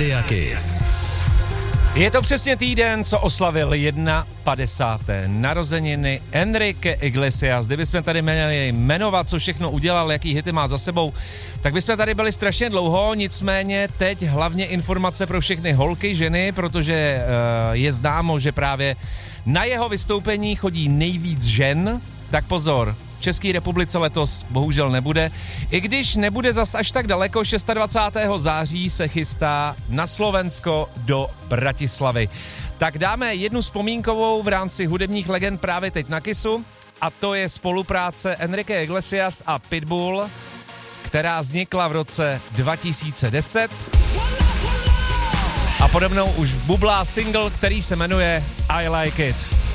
Rádia Kiss. Je to přesně týden, co oslavil 51. narozeniny Enrique Iglesias. Kdybychom tady měli jmenovat, co všechno udělal, jaký hity má za sebou, tak bychom tady byli strašně dlouho, nicméně teď hlavně informace pro všechny holky, ženy, protože je známo, že právě na jeho vystoupení chodí nejvíc žen, tak pozor. V České republice letos bohužel nebude. I když nebude zas až tak daleko, 26. září se chystá na Slovensko do Bratislavy. Tak dáme jednu vzpomínkovou v rámci hudebních legend právě teď na Kissu, a to je spolupráce Enrique Iglesias a Pitbull, která vznikla v roce 2010. A podobnou už bublá single, který se jmenuje I Like It.